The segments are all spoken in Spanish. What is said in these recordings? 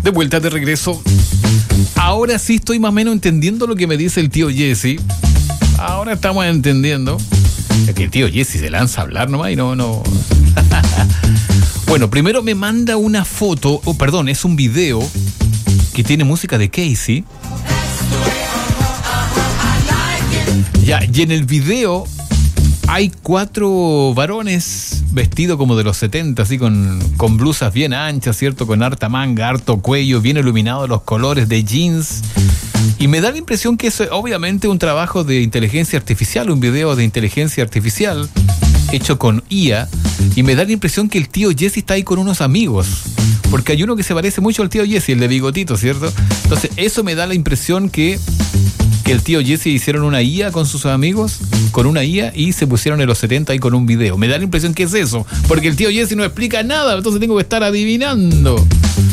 De vuelta, de regreso. Ahora sí estoy más o menos entendiendo lo que me dice el tío Jesse. Ahora estamos entendiendo. Es que el tío Jesse se lanza a hablar nomás y no. Bueno, primero me manda una foto, es un video que tiene música de Casey. Ya, y en el video hay 4 varones vestidos como de los 70, así con blusas bien anchas, ¿cierto? Con harta manga, harto cuello, bien iluminados los colores de jeans. Y me da la impresión que es obviamente un trabajo de inteligencia artificial, un video de inteligencia artificial hecho con IA. Y me da la impresión que el tío Jesse está ahí con unos amigos. Porque hay uno que se parece mucho al tío Jesse, el de bigotito, ¿cierto? Entonces eso me da la impresión que el tío Jesse hicieron una IA con sus amigos, con una IA, y se pusieron en los 70 ahí con un video. Me da la impresión que es eso, porque el tío Jesse no explica nada, entonces tengo que estar adivinando.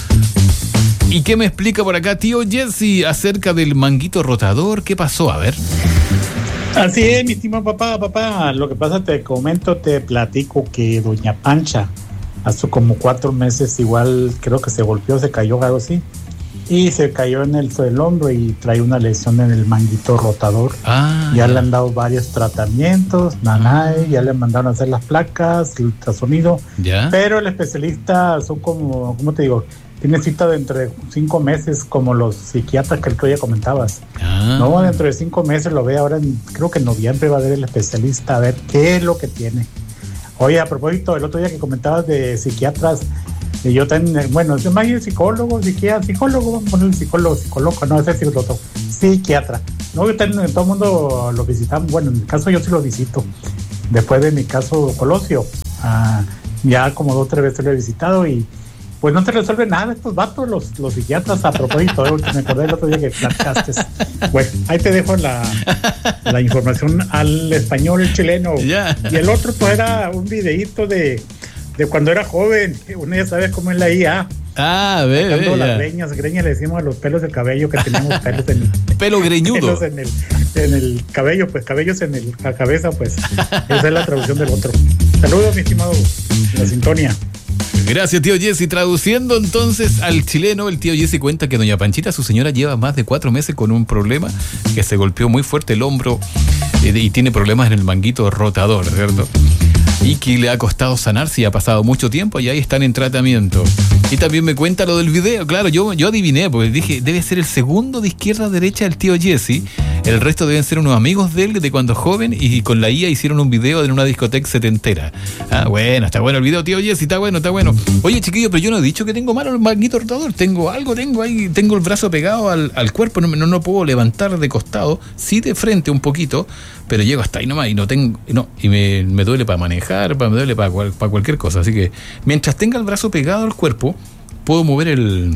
¿Y qué me explica por acá tío Jesse acerca del manguito rotador? ¿Qué pasó? A ver. Así es, mi estimado papá. Lo que pasa, te platico que doña Pancha, hace como 4 meses igual, creo que se golpeó, se cayó, algo así. Y se cayó en el hombro y trae una lesión en el manguito rotador. Ya le han dado varios tratamientos, ya le mandaron a hacer las placas, el ultrasonido. Pero el especialista son como, ¿cómo te digo? Tiene cita dentro de 5 meses, como los psiquiatras que el otro día comentabas. No, dentro de 5 meses lo ve, ahora creo que en noviembre va a ver el especialista a ver qué es lo que tiene. Oye, a propósito, el otro día que comentabas de psiquiatras, yo también, bueno, yo me imagino psicólogo, vamos a poner psicólogo, no, ese es otro, psiquiatra. No, yo también, todo el mundo lo visitamos, bueno, en mi caso yo sí lo visito. Después de mi caso Colosio, ya como 2 o 3 veces lo he visitado y pues no te resuelve nada estos vatos, los psiquiatras, a propósito, me acordé el otro día que platicaste. Bueno, ahí te dejo la información al español, el chileno. Y el otro pues era un videíto de cuando era joven. Uno ya sabe cómo es la IA. Ve. Las greñas le decimos a los pelos del cabello, que tenemos pelos en el pelo greñudo. Pelos en el cabello, pues cabellos en la cabeza, pues esa es la traducción del otro. Saludos, mi estimado, la sintonía. Gracias, tío Jesse. Traduciendo entonces al chileno, el tío Jesse cuenta que doña Panchita, su señora, lleva más de 4 meses con un problema, que se golpeó muy fuerte el hombro y tiene problemas en el manguito rotador, ¿cierto? Y que le ha costado sanarse y ha pasado mucho tiempo y ahí están en tratamiento. Y también me cuenta lo del video. Claro, yo adiviné, porque dije, debe ser el segundo de izquierda a derecha del tío Jesse. El resto deben ser unos amigos de él de cuando joven, y con la IA hicieron un video en una discoteca setentera. Bueno, está bueno el video, tío Jesse, está bueno. Oye, chiquillo, pero yo no he dicho que tengo malo el manguito rotador. Tengo el brazo pegado al cuerpo, no puedo levantar de costado, sí de frente un poquito, pero llego hasta ahí nomás y me duele para manejar, me duele para cualquier cosa. Así que mientras tenga el brazo pegado al cuerpo, puedo mover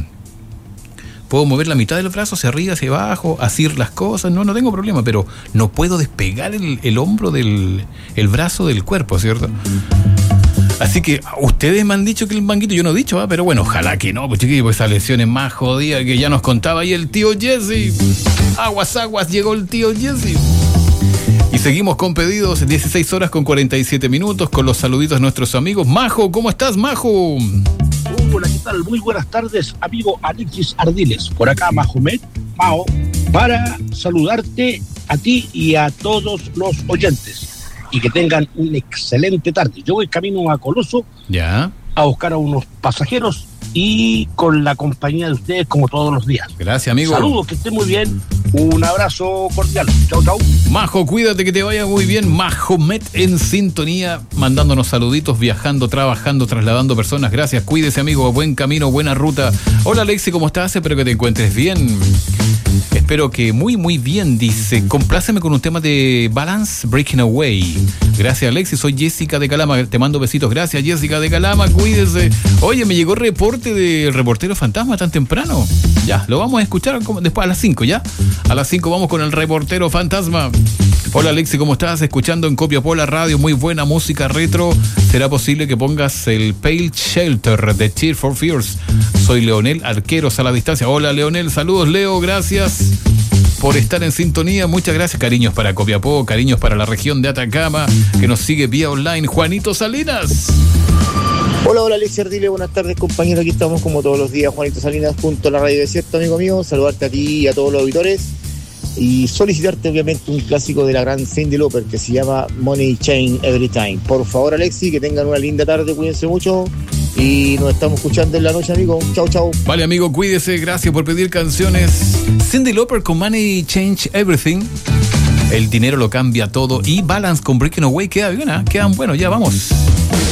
la mitad del brazo hacia arriba, hacia abajo, asir las cosas, no tengo problema, pero no puedo despegar el hombro el brazo del cuerpo, ¿cierto? Así que ustedes me han dicho que el manguito, yo no he dicho, pero bueno, ojalá que no, pues chiquillos, pues esa lesión es más jodida que ya nos contaba ahí el tío Jesse. Aguas, llegó el tío Jesse. Y seguimos con pedidos, 16 horas con 47 minutos, con los saluditos a nuestros amigos. Majo, ¿cómo estás, Majo? Hola, ¿qué tal? Muy buenas tardes, amigo Alexis Ardiles. Por acá, Mao, para saludarte a ti y a todos los oyentes. Y que tengan una excelente tarde. Yo voy camino a Coloso a buscar a unos pasajeros y con la compañía de ustedes como todos los días. Gracias, amigo. Saludos, que estén muy bien. Un abrazo cordial. Chau. Majo, cuídate, que te vaya muy bien. Mahomet en sintonía, mandándonos saluditos, viajando, trabajando, trasladando personas. Gracias, cuídese, amigo. Buen camino, buena ruta. Hola, Alexi, ¿cómo estás? Espero que te encuentres bien. Espero que muy, muy bien, dice. Compláceme con un tema de Balance, Breaking Away. Gracias, Alexis. Soy Jessica de Calama. Te mando besitos. Gracias, Jessica de Calama. Cuídese. Oye, me llegó reporte del reportero fantasma tan temprano. Ya, lo vamos a escuchar después a las 5, ¿ya? A las 5 vamos con el reportero fantasma. Hola, Alexi, ¿cómo estás? Escuchando en Copiapó Radio, muy buena música retro. ¿Será posible que pongas el Pale Shelter de Tears for Fears? Soy Leonel Arqueros a la distancia. Hola, Leonel, saludos, Leo, gracias por estar en sintonía. Muchas gracias, cariños para Copiapó, cariños para la región de Atacama, que nos sigue vía online. Juanito Salinas. Hola Alexis Ardiles, buenas tardes compañeros, aquí estamos como todos los días, Juanito Salinas junto a la Radio Desierto, amigo mío, saludarte a ti y a todos los auditores y solicitarte obviamente un clásico de la gran Cyndi Lauper que se llama Money Chain Every Time. Por favor Alexis, que tengan una linda tarde, cuídense mucho y nos estamos escuchando en la noche, amigo. Chau, chau. Vale, amigo, cuídese, gracias por pedir canciones. Cyndi Lauper con Money Change Everything. El dinero lo cambia todo. Y Balance con Breaking Away quedan bueno, ya vamos.